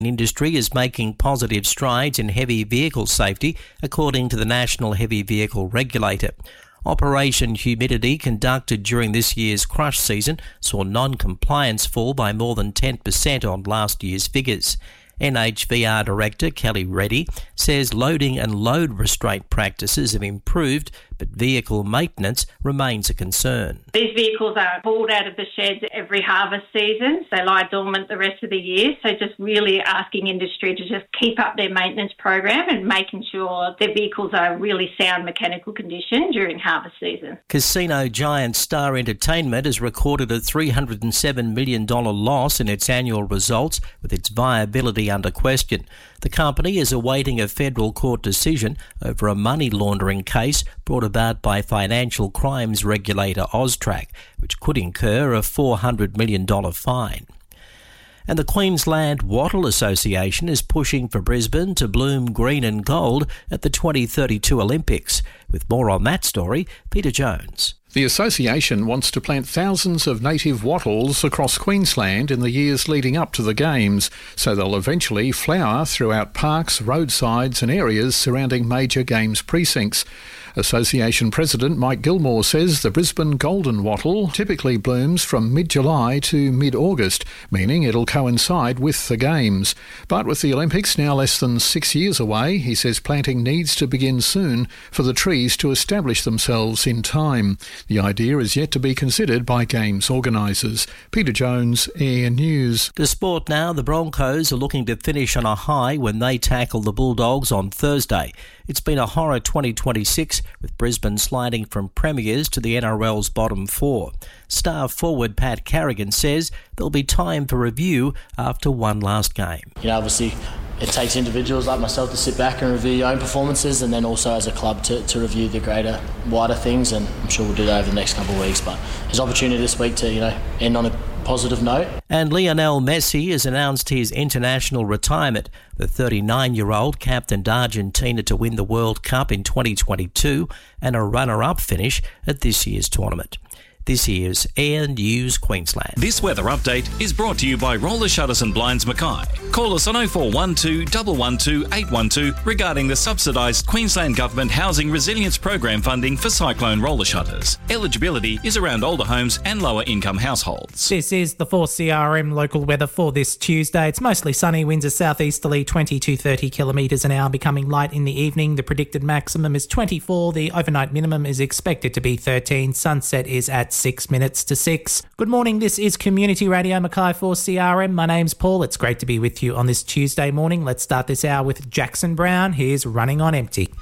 Industry is making positive strides in heavy vehicle safety, according to the National Heavy Vehicle Regulator. Operation Humidity, conducted during this year's crush season, saw non-compliance fall by more than 10% on last year's figures. NHVR Director Kelly Reddy says loading and load restraint practices have improved, but vehicle maintenance remains a concern. These vehicles are hauled out of the sheds every harvest season. They lie dormant the rest of the year. So just really asking industry to just keep up their maintenance program and making sure their vehicles are really sound mechanical condition during harvest season. Casino giant Star Entertainment has recorded a $307 million loss in its annual results, with its viability under question. The company is awaiting a federal court decision over a money laundering case brought about by financial crimes regulator Austrac, which could incur a $400 million fine. And the Queensland Wattle Association is pushing for Brisbane to bloom green and gold at the 2032 Olympics. With more on that story, Peter Jones. The association wants to plant thousands of native wattles across Queensland in the years leading up to the Games, so they'll eventually flower throughout parks, roadsides and areas surrounding major Games precincts. Association President Mike Gilmore says the Brisbane golden wattle typically blooms from mid-July to mid-August, meaning it'll coincide with the Games. But with the Olympics now less than 6 years away, he says planting needs to begin soon for the trees to establish themselves in time. The idea is yet to be considered by Games organisers. Peter Jones, Air News. To sport now, the Broncos are looking to finish on a high when they tackle the Bulldogs on Thursday. It's been a horror 2026, with Brisbane sliding from premiers to the NRL's bottom four. Star forward Pat Carrigan says there'll be time for review after one last game. Obviously it takes individuals like myself to sit back and review your own performances, and then also as a club to review the greater, wider things, and I'm sure we'll do that over the next couple of weeks. But there's opportunity this week to, end on a positive note. And Lionel Messi has announced his international retirement. The 39-year-old captained Argentina to win the World Cup in 2022 and a runner-up finish at this year's tournament. This here's Air News Queensland. This weather update is brought to you by Roller Shutters and Blinds Mackay. Call us on 0412 112 812 regarding the subsidised Queensland Government Housing Resilience Program funding for cyclone roller shutters. Eligibility is around older homes and lower income households. This is the 4CRM local weather for this Tuesday. It's mostly sunny, winds are southeasterly 20 to 30 kilometres an hour, becoming light in the evening. The predicted maximum is 24. The overnight minimum is expected to be 13. Sunset is at 6 minutes to 6. Good morning, this is Community Radio Mackay 4CRM. My name's Paul. It's great to be with you on this Tuesday morning. Let's start this hour with Jackson Brown. Here's Running on Empty.